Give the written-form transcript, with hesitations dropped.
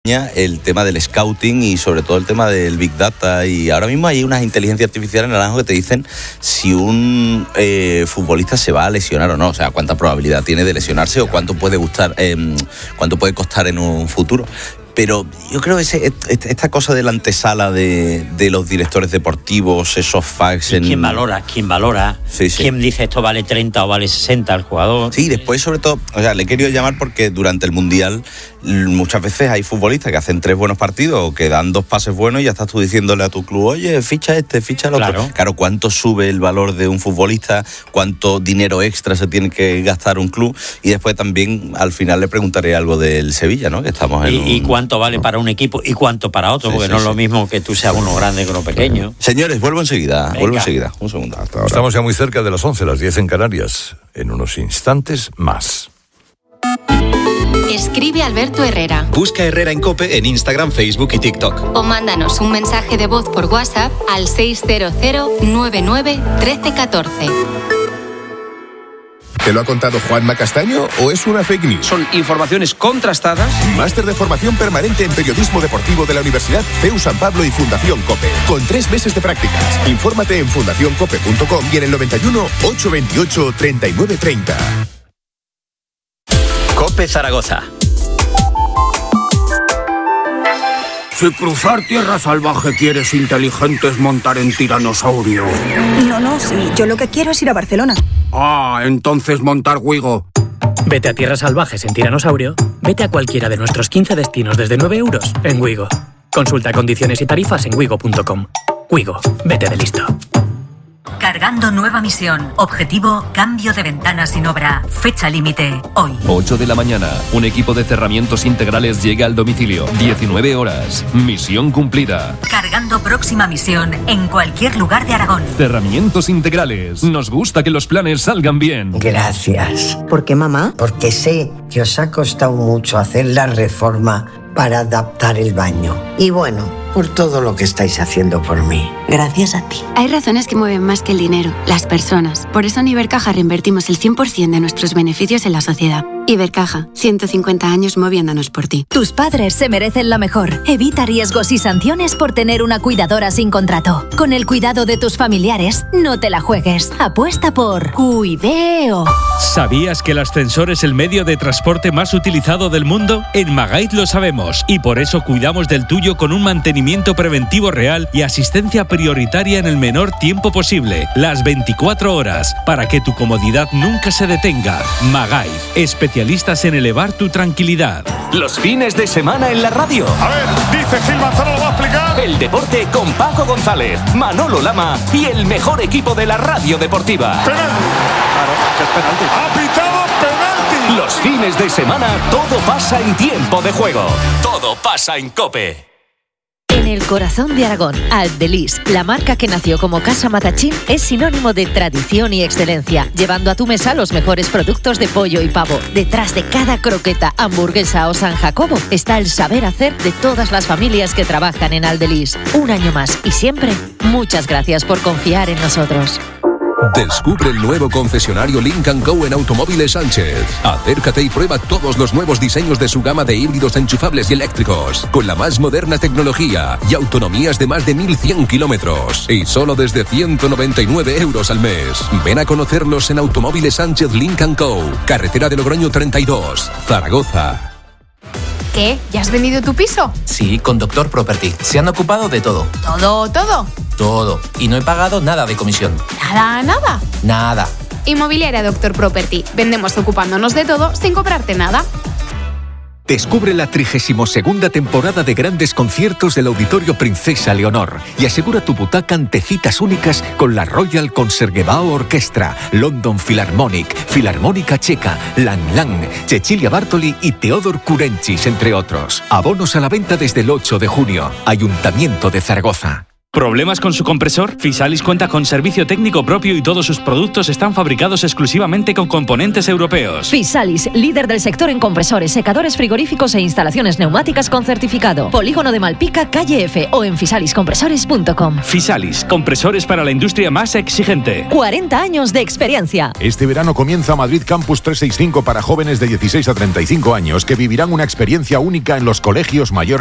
el tema del scouting y sobre todo el tema del Big Data, y ahora mismo hay unas inteligencias artificiales, Naranjo, que te dicen si un futbolista se va a lesionar o no, o sea, cuánta probabilidad tiene de lesionarse o cuánto puede costar en un futuro. Pero yo creo que esta cosa de la antesala de los directores deportivos, esos facts... ¿Quién valora? Sí. ¿Quién dice esto vale 30 o vale 60 al jugador? Sí, después sobre todo, o sea, le he querido llamar porque durante el Mundial muchas veces hay futbolistas que hacen 3 buenos partidos o que dan 2 pases buenos y ya estás tú diciéndole a tu club, oye, ficha ficha el otro. Claro, ¿cuánto sube el valor de un futbolista? ¿Cuánto dinero extra se tiene que gastar un club? Y después también al final le preguntaré algo del Sevilla, ¿no? Que estamos en ¿Y cuánto vale para un equipo y cuánto para otro? Porque no es lo mismo que tú seas uno grande que uno pequeño. Señores, vuelvo enseguida. Un segundo. Hasta ahora. Estamos ya muy cerca de las 11, las 10 en Canarias. En unos instantes más. Escribe Alberto Herrera. Busca Herrera en COPE en Instagram, Facebook y TikTok. O mándanos un mensaje de voz por WhatsApp al 600 99 1314. ¿Te lo ha contado Juanma Castaño o es una fake news? Son informaciones contrastadas. Máster de formación permanente en periodismo deportivo de la Universidad CEU San Pablo y Fundación COPE. Con 3 meses de prácticas. Infórmate en fundacioncope.com y en el 91 828 3930. COPE Zaragoza. Si cruzar tierra salvaje quieres inteligentes, montar en tiranosaurio. No, sí, yo lo que quiero es ir a Barcelona. Entonces montar Wigo. Vete a tierras salvajes en tiranosaurio, vete a cualquiera de nuestros 15 destinos desde 9 euros en Wigo. Consulta condiciones y tarifas en wigo.com. Wigo, vete de listo. Cargando nueva misión. Objetivo, cambio de ventana sin obra. Fecha límite, hoy. 8 de la mañana. Un equipo de cerramientos integrales llega al domicilio. 19 horas. Misión cumplida. Cargando próxima misión en cualquier lugar de Aragón. Cerramientos integrales. Nos gusta que los planes salgan bien. Gracias. ¿Por qué, mamá? Porque sé que os ha costado mucho hacer la reforma para adaptar el baño. Y bueno, por todo lo que estáis haciendo por mí. Gracias a ti. Hay razones que mueven más que el dinero, las personas. Por eso en Ibercaja reinvertimos el 100% de nuestros beneficios en la sociedad. Ibercaja, 150 años moviéndonos por ti. Tus padres se merecen lo mejor. Evita riesgos y sanciones por tener una cuidadora sin contrato. Con el cuidado de tus familiares, no te la juegues. Apuesta por Cuideo. ¿Sabías que el ascensor es el medio de transporte más utilizado del mundo? En Magait lo sabemos y por eso cuidamos del tuyo con un mantenimiento preventivo real y asistencia prioritaria en el menor tiempo posible, las 24 horas, para que tu comodidad nunca se detenga. Magait, especialistas en elevar tu tranquilidad. Los fines de semana en la radio. A ver, dice Gil Manzano, lo va a explicar. El deporte con Paco González, Manolo Lama y el mejor equipo de la radio deportiva. Penalti. Claro, es penalti. Ha pitado penalti. Los fines de semana todo pasa en tiempo de juego. Todo pasa en COPE. En el corazón de Aragón, Aldelis, la marca que nació como Casa Matachín, es sinónimo de tradición y excelencia, llevando a tu mesa los mejores productos de pollo y pavo. Detrás de cada croqueta, hamburguesa o San Jacobo está el saber hacer de todas las familias que trabajan en Aldelis. Un año más y siempre, muchas gracias por confiar en nosotros. Descubre el nuevo concesionario Lynk & Co en Automóviles Sánchez. Acércate y prueba todos los nuevos diseños de su gama de híbridos enchufables y eléctricos, con la más moderna tecnología y autonomías de más de 1.100 kilómetros. Y solo desde 199 euros al mes. Ven a conocerlos en Automóviles Sánchez Lynk & Co, carretera de Logroño 32, Zaragoza. ¿Qué? ¿Ya has vendido tu piso? Sí, con Doctor Property. Se han ocupado de todo. ¿Todo? Todo. Y no he pagado nada de comisión. ¿Nada? Nada. Inmobiliaria Doctor Property. Vendemos ocupándonos de todo sin cobrarte nada. Descubre la 32ª temporada de grandes conciertos del Auditorio Princesa Leonor y asegura tu butaca ante citas únicas con la Royal Concertgebouw Orchestra, London Philharmonic, Filarmónica Checa, Lang Lang, Cecilia Bartoli y Teodor Kurenchis, entre otros. Abonos a la venta desde el 8 de junio. Ayuntamiento de Zaragoza. ¿Problemas con su compresor? Fisalis cuenta con servicio técnico propio y todos sus productos están fabricados exclusivamente con componentes europeos. Fisalis, líder del sector en compresores, secadores frigoríficos e instalaciones neumáticas con certificado. Polígono de Malpica, calle F o en fisaliscompresores.com. Fisalis, compresores para la industria más exigente. 40 años de experiencia. Este verano comienza Madrid Campus 365 para jóvenes de 16 a 35 años que vivirán una experiencia única en los colegios mayores